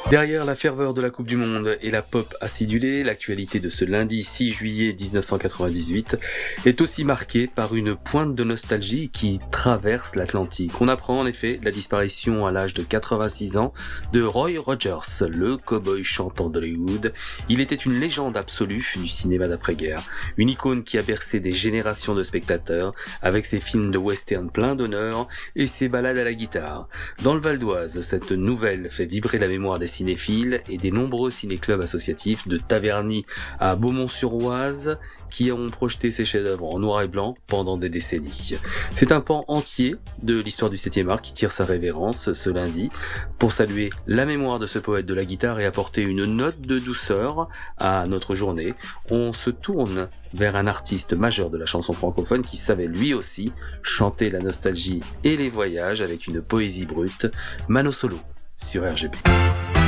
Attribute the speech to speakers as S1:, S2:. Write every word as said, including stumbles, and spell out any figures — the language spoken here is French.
S1: Derrière la ferveur de la Coupe du Monde et la pop acidulée, l'actualité de ce lundi six juillet dix-neuf cent quatre-vingt-dix-huit est aussi marquée par une pointe de nostalgie qui traverse l'Atlantique. On apprend en effet la disparition à l'âge de quatre-vingt-six ans de Roy Rogers, le cow-boy chantant d'Hollywood. Il était une légende absolue du cinéma d'après-guerre, une icône qui a bercé des générations de spectateurs avec ses films de western pleins d'honneur et ses ballades à la guitare. Dans le Val d'Oise, cette nouvelle fait vibrer la mémoire des cinéphiles et des nombreux ciné-clubs associatifs de Taverny à Beaumont-sur-Oise qui ont projeté ces chefs-d'œuvre en noir et blanc pendant des décennies. C'est un pan entier de l'histoire du septième art qui tire sa révérence ce lundi pour saluer la mémoire de ce poète de la guitare et apporter une note de douceur à notre journée. On se tourne vers un artiste majeur de la chanson francophone qui savait lui aussi chanter la nostalgie et les voyages avec une poésie brute, Mano Solo sur R G B.